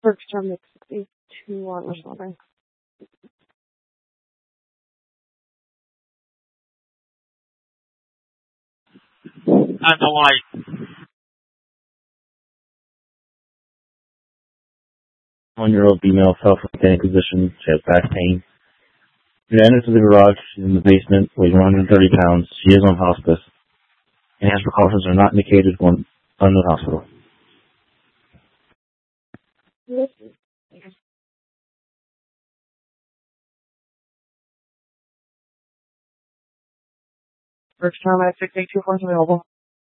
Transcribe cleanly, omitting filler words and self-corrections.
Bergstrom makes 62 on the shoulder. And the light. 1-year-old female fell from a standing position. She has back pain. She entered the garage. She's in the basement, weighing 130 pounds. She is on hospice. Enhanced precautions are not indicated when under the hospital. Bergstrom at 682 available.